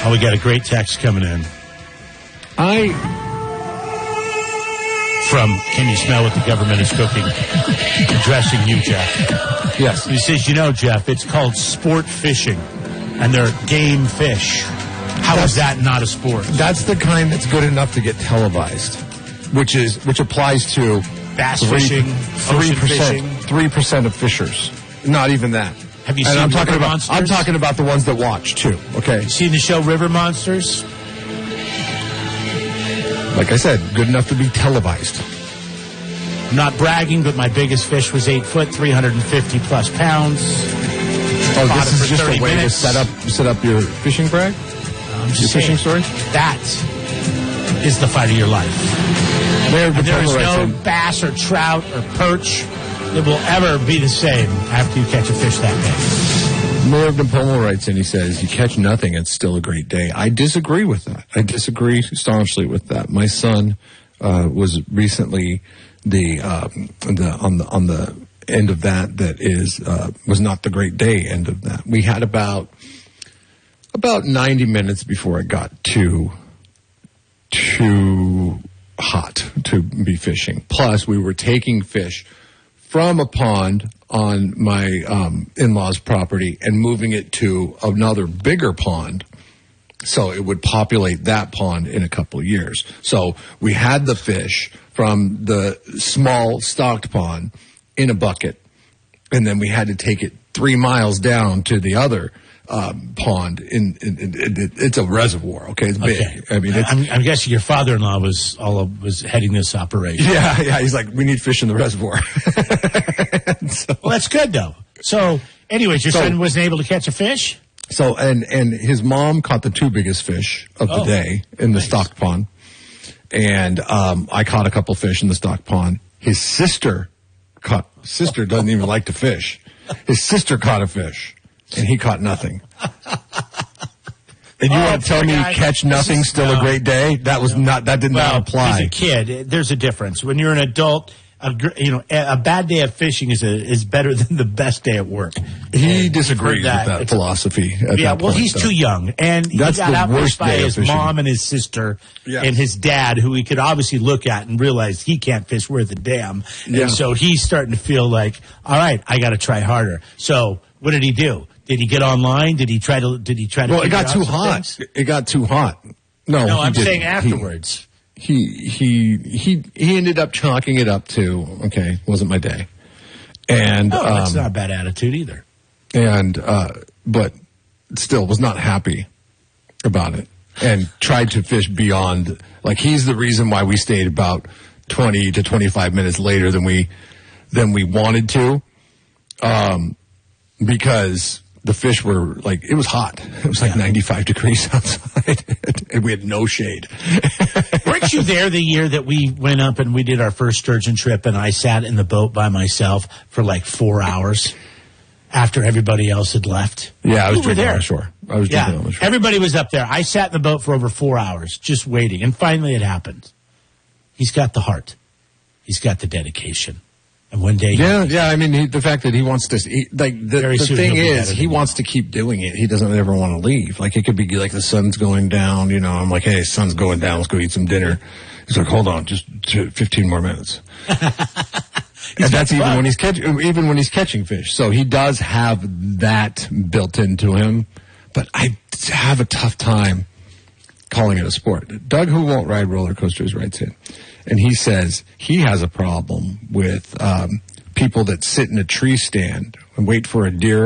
Oh, we got a great text coming in. From, can you smell what the government is cooking? Addressing you, Jeff. Yes. He says, Jeff, it's called sport fishing, and they're game fish. How is that not a sport? That's the kind that's good enough to get televised, which applies to bass fishing, 3% of fishers. Not even that. Have you seen River Monsters? I'm talking about the ones that watch, too, okay? You seen the show River Monsters? Like I said, good enough to be televised. I'm not bragging, but my biggest fish was 8 foot, 350 plus pounds. Oh, this is just a way to set up your fishing brag? Your fishing story? That is the fight of your life. And there is no bass or trout or perch that will ever be the same after you catch a fish that big. Mayor of Napomo writes in, he says, you catch nothing, it's still a great day. I disagree with that. I disagree staunchly with that. My son was recently on the end of that is was not the great day end of that. We had about 90 minutes before it got too hot to be fishing. Plus, we were taking fish from a pond on my in-laws' property and moving it to another bigger pond, so it would populate that pond in a couple of years. So we had the fish from the small stocked pond in a bucket, and then we had to take it 3 miles down to the other pond. It's a reservoir. Okay, it's big. Okay. I mean, I'm guessing your father-in-law was heading this operation. Yeah. He's like, we need fish in the reservoir. Well, that's good though. So, anyways, your son wasn't able to catch a fish. So, and his mom caught the 2 biggest fish of the day in the stocked pond, and I caught a couple fish in the stocked pond. His sister doesn't even like to fish. His sister caught a fish. And he caught nothing. And you want to tell me catch nothing, still a great day? That did not apply. As a kid, there's a difference. When you're an adult, a bad day of fishing is better than the best day at work. He disagrees with that philosophy. He's too young, and he got outfished by his mom and his sister and his dad, who he could obviously look at and realize he can't fish worth a damn. And so he's starting to feel like, all right, I got to try harder. So what did he do? Did he get online? Did he try to? Well, it got too hot. Things? It got too hot. No, I'm saying afterwards. He ended up chalking it up to, okay, wasn't my day. And that's not a bad attitude either. And but still was not happy about it and tried to fish beyond. Like, he's the reason why we stayed about 20 to 25 minutes later than we wanted to, because the fish were like, it was hot. It was like 95 degrees outside, and we had no shade. Weren't you there the year that we went up and we did our first sturgeon trip, and I sat in the boat by myself for like 4 hours after everybody else had left? Yeah, I was drinking on the shore. Everybody was up there. I sat in the boat for over 4 hours just waiting, and finally it happened. He's got the heart. He's got the dedication. And one day, I mean, the fact that he wants to, the thing is, he wants to keep doing it. He doesn't ever want to leave. Like, it could be like the sun's going down. I'm like, hey, sun's going down. Let's go eat some dinner. He's like, hold on, just 15 more minutes. And that's even when he's catching fish. So he does have that built into him. But I have a tough time calling it a sport. Doug, who won't ride roller coasters, writes in. And he says he has a problem with people that sit in a tree stand and wait for a deer